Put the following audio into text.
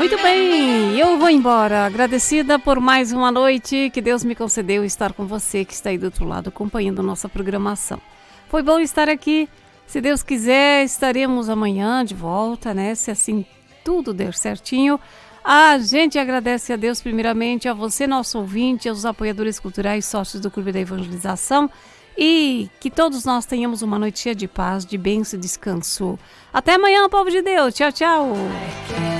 Muito bem, eu vou embora, agradecida por mais uma noite que Deus me concedeu estar com você que está aí do outro lado acompanhando nossa programação. Foi bom estar aqui, se Deus quiser estaremos amanhã de volta, né? Se assim tudo der certinho. A gente agradece a Deus primeiramente, a você nosso ouvinte, aos apoiadores culturais, sócios do Clube da Evangelização e que todos nós tenhamos uma noite cheia de paz, de bênção e descanso. Até amanhã, povo de Deus, tchau, tchau!